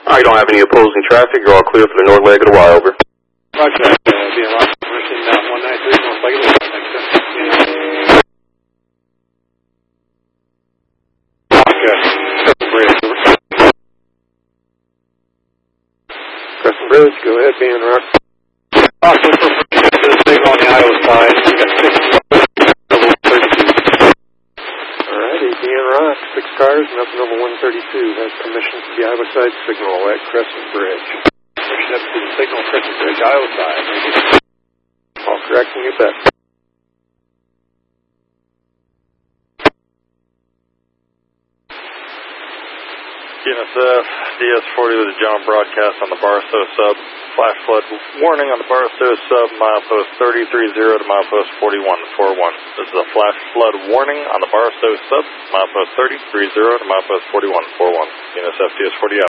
I don't have any opposing traffic. You're all clear for the north leg of the Y, over. Roger that. Being Rock, person 193, north leg of the Y. Thanks, sir. Crescent Bridge, over. Crescent Bridge, go ahead, being Rock. Rock, look for the signal on the Iowa side. We got 6 level 132. Alrighty, being Rock, 6 cars, nothing over 132. Has permission to the Iowa side signal at Crescent Bridge. Permission up to the signal Crescent Bridge, Iowa side. All correct, and you bet. GNSF, DS40 with a John broadcast on the Barstow sub. Flash flood warning on the Barstow sub, milepost 3030 to milepost 4141. This is a flash flood warning on the Barstow sub, milepost 3030 to milepost 4141. GNSF, DS40 out.